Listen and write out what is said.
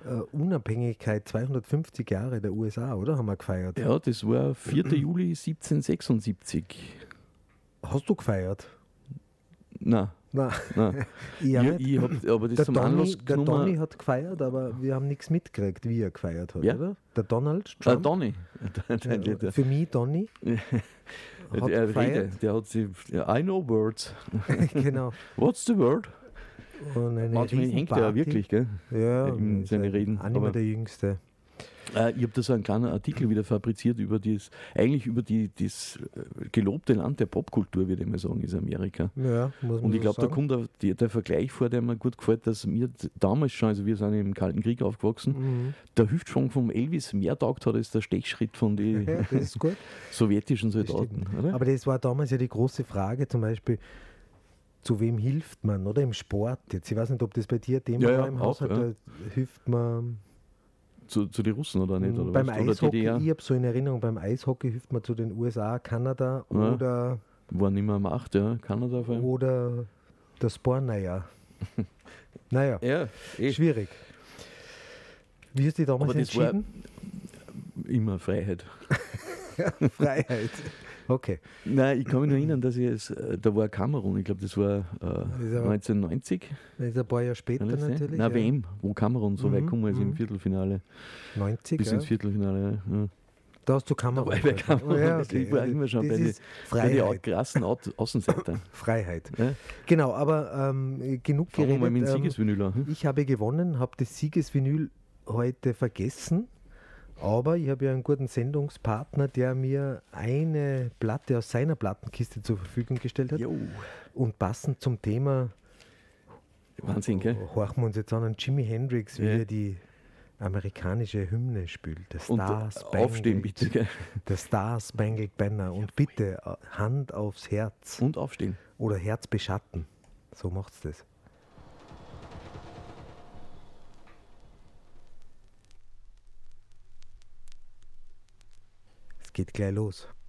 Unabhängigkeit 250 Jahre der USA, oder? Haben wir gefeiert. Ja, das war 4. Juli 1776. Hast du gefeiert? Nein. Nein. Ich hab aber das zum Anlass Der genommen. Donny hat gefeiert, aber wir haben nichts mitgekriegt, wie er gefeiert hat, Ja? oder? Der Donald Trump. Donny. Für mich Donny. Hat Der gefeiert. Rede, der hat sich, I know words. Genau. What's the word? Und eine Manchmal hängt er ja Riesenparty. wirklich, gell? Ja, in seine Reden. Auch nicht mehr Aber der Jüngste. ich habe da so einen kleinen Artikel wieder fabriziert über das gelobte Land der Popkultur, würde ich mal sagen, ist Amerika. Ja, muss man Und ich glaube, da sagen. kommt auch der Vergleich vor, der mir gut gefällt, dass mir damals schon, also wir sind im Kalten Krieg aufgewachsen, der Hüftschwung vom Elvis mehr taugt hat als der Stechschritt von den Ja, das ist gut. sowjetischen Das Soldaten. stimmt. Oder? Aber das war damals ja die große Frage, zum Beispiel, zu wem hilft man, oder? Im Sport jetzt. Ich weiß nicht, ob das bei dir Thema Ja, war im auch, Haushalt. ja. Da hilft man Zu den Russen oder nicht? Oder beim was? Oder Eishockey. DDR? Ich habe so in Erinnerung, beim Eishockey hilft man zu den USA, Kanada Ja. oder War nicht mehr Macht, ja. Kanada vor allem. Oder das Borneier. Naja, Ja, schwierig. Wie hast du dich damals Aber das war entschieden? immer Freiheit. Freiheit. Okay. Nein, ich kann mich noch erinnern, dass da war Kamerun, ich glaube, das war aber- 1990. Das ist ein paar Jahre später Kann das sein? natürlich. Nein, ja. WM, wo Kamerun so weit gekommen ist im Viertelfinale. 90, Bis ja. ins Viertelfinale. Ja. Da hast du Kamerun. Da war ich bei Kamerun. Ja, Also okay. ich war immer schon Das bei ist den Freiheit. krassen Außenseiter. Freiheit. Ja? Genau, aber genug Fangen wir mal mit dem geredet. Siegesvinyl an. Hm? Ich habe gewonnen, habe das Siegesvinyl heute vergessen, aber ich habe ja einen guten Sendungspartner, der mir eine Platte aus seiner Plattenkiste zur Verfügung gestellt hat. Jo, Und passend zum Thema Wahnsinn, gell? horchen wir uns jetzt an Jimi Hendrix, wie Ja. er die amerikanische Hymne spielt. Der Und Star aufstehen bitte, gell? Der Star Spangled Banner. Und bitte Hand aufs Herz Und aufstehen. oder Herz beschatten. So macht's das. Es geht gleich los.